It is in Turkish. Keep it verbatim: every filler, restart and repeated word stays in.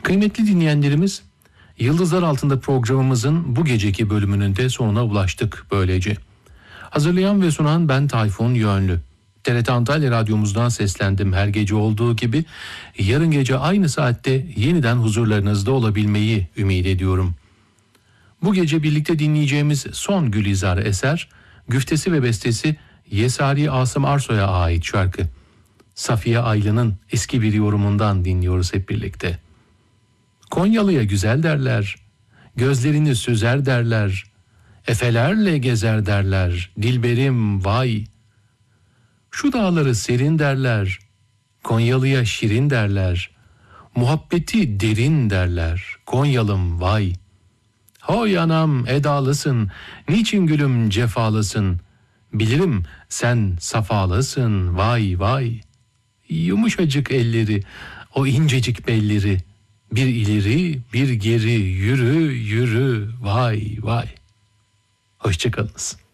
Kıymetli dinleyenlerimiz, Yıldızlar Altında programımızın bu geceki bölümünün de sonuna ulaştık böylece. Hazırlayan ve sunan ben Tayfun Yönlü. T R T Antalya Radyomuzdan seslendim her gece olduğu gibi. Yarın gece aynı saatte yeniden huzurlarınızda olabilmeyi ümit ediyorum. Bu gece birlikte dinleyeceğimiz son Gülizar eser, güftesi ve bestesi Yesari Asım Arsoy'a ait şarkı. Safiye Aylı'nın eski bir yorumundan dinliyoruz hep birlikte. Konyalı'ya güzel derler, gözlerini süzer derler, efelerle gezer derler, dilberim vay. Şu dağları serin derler, Konyalı'ya şirin derler, muhabbeti derin derler, Konyalım vay. Hoy anam edalısın, niçin gülüm cefalısın, bilirim sen safalısın vay vay. Yumuşacık elleri, o incecik belleri, bir ileri bir geri yürü yürü vay vay. Hoşçakalınız.